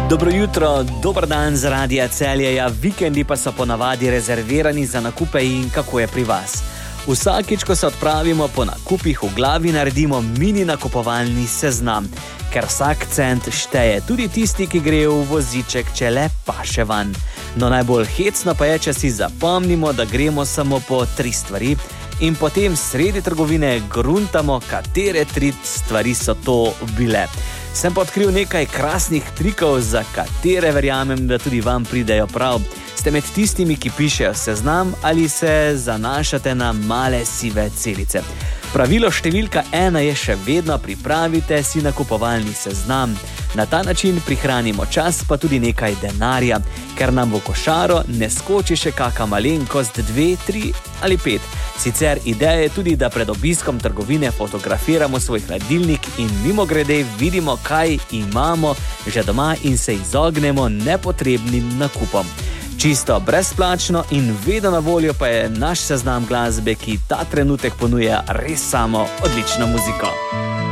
Dobro jutro, dober dan z Radia Celje. Vikendi pa so ponavadi rezervirani za nakupe in kako je pri vas. Vsakič, ko se odpravimo po nakupih, v glavi naredimo mini nakupovalni seznam, ker vsak cent šteje, tudi tisti, ki gre v voziček, če le paše van. No, najbolj hecno pa je, če si zapomnimo, da gremo samo po 3 stvari in potem sredi trgovine gruntamo, katere 3 stvari so to bile. Sem pa odkril nekaj krasnih trikov, za katere verjamem, da tudi vam pridejo prav. Ste med tistimi, ki pišejo seznam ali se zanašate na male sive celice? Pravilo številka 1 je še vedno: pripravite si nakupovalni seznam. Na ta način prihranimo čas, pa tudi nekaj denarja, ker nam v košaro ne skoči še kaka malenkost, 2, 3 ali 5. Sicer ideja je tudi, da pred obiskom trgovine fotografiramo svoj hladilnik in mimogrede vidimo, kaj imamo že doma in se izognemo nepotrebnim nakupom. Čisto brezplačno in vedno na voljo pa je naš seznam glasbe, ki ta trenutek ponuja res samo odlično muziko.